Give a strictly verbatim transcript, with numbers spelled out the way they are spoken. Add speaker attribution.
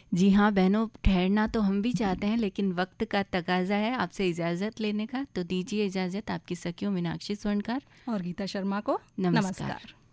Speaker 1: जी हाँ बहनों, ठहरना तो हम भी चाहते हैं लेकिन वक्त का तकाजा है आपसे इजाज़त लेने का, तो दीजिए इजाज़त आपकी सखियों मीनाक्षी स्वर्णकार
Speaker 2: और गीता शर्मा को।
Speaker 1: नमस्कार,
Speaker 2: नमस्कार।